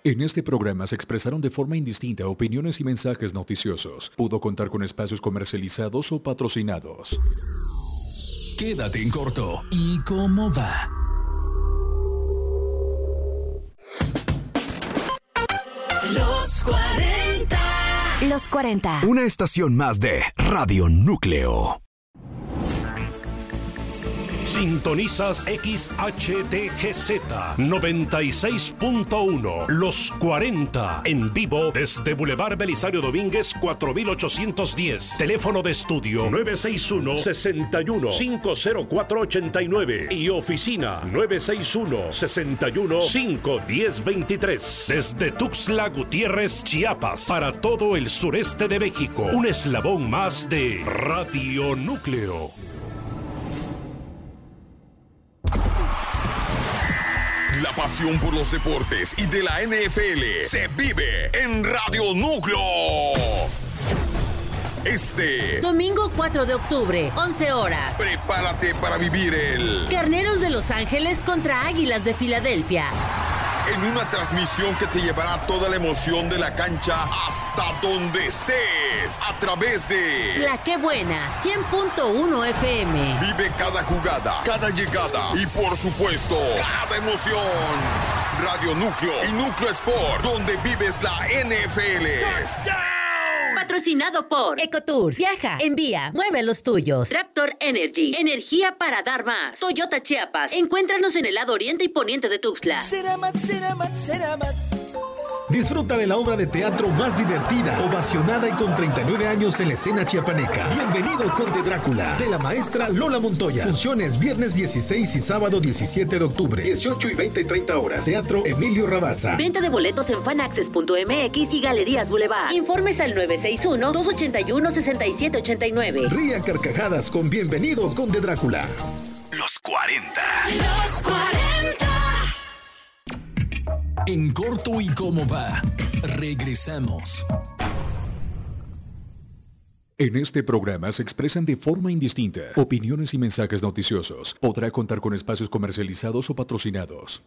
En este programa se expresaron de forma indistinta opiniones y mensajes noticiosos. Pudo contar con espacios comercializados o patrocinados. Quédate en corto. ¿Y cómo va? Los 40. Los 40. Una estación más de Radio Núcleo. Sintonizas XHTGZ 96.1 Los 40 en vivo desde Boulevard Belisario Domínguez 4810. Teléfono de estudio 961-61-50489 y oficina 961-61-51023. Desde Tuxtla Gutiérrez, Chiapas, para todo el sureste de México. Un eslabón más de Radio Núcleo. La pasión por los deportes y de la NFL se vive en Radio Núcleo. Domingo 4 de octubre, 11 horas. Prepárate para vivir el Carneros de Los Ángeles contra Águilas de Filadelfia. En una transmisión que te llevará toda la emoción de la cancha hasta donde estés. A través de La Que Buena, 100.1 FM. Vive cada jugada, cada llegada y por supuesto, cada emoción. Radio Núcleo y Núcleo Sport, donde vives la NFL. Patrocinado por Ecotours. Viaja, envía, mueve los tuyos. Raptor Energy, energía para dar más. Toyota Chiapas. Encuéntranos en el lado oriente y poniente de Tuxtla. Ceramat. Disfruta de la obra de teatro más divertida, ovacionada y con 39 años en la escena chiapaneca. Bienvenido Conde Drácula, de la maestra Lola Montoya. Funciones viernes 16 y sábado 17 de octubre, 18 y 20 y 30 horas. Teatro Emilio Rabasa. Venta de boletos en fanaccess.mx y Galerías Boulevard. Informes al 961-281-6789. Ría carcajadas con Bienvenido Conde Drácula. Los 40. Los 40. En corto y cómo va. Regresamos. En este programa se expresan de forma indistinta opiniones y mensajes noticiosos. Podrá contar con espacios comercializados o patrocinados.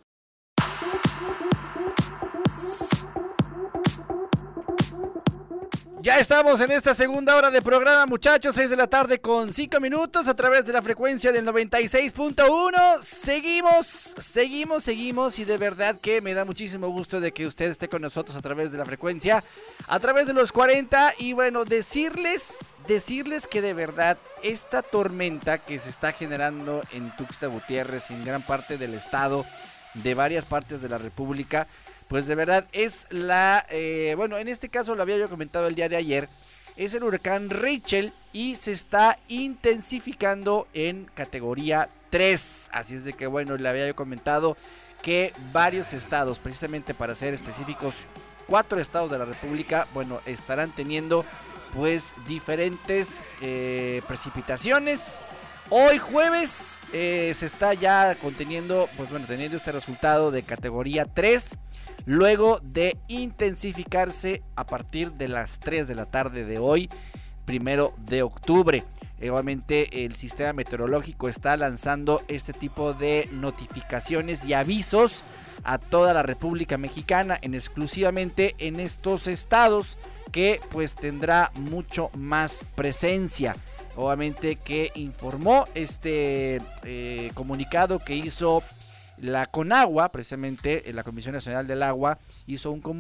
Ya estamos en esta segunda hora de programa, muchachos, 6 de la tarde con 5 minutos a través de la frecuencia del 96.1. Seguimos y de verdad que me da muchísimo gusto de que usted esté con nosotros a través de la frecuencia, a través de los 40 y bueno, decirles que de verdad esta tormenta que se está generando en Tuxtla Gutiérrez y en gran parte del estado, de varias partes de la República, pues de verdad es en este caso lo había yo comentado el día de ayer, es el huracán Rachel y se está intensificando en categoría 3, así es de que bueno, le había yo comentado que varios estados, precisamente para ser específicos, 4 estados de la República, bueno, estarán teniendo pues diferentes precipitaciones. Hoy jueves se está ya teniendo este resultado de categoría 3, luego de intensificarse a partir de las 3 de la tarde de hoy, 1 de octubre. Obviamente el sistema meteorológico está lanzando este tipo de notificaciones y avisos a toda la República Mexicana, exclusivamente en estos estados que pues tendrá mucho más presencia. Obviamente que informó este comunicado que hizo la CONAGUA, precisamente la Comisión Nacional del Agua, hizo un comunicado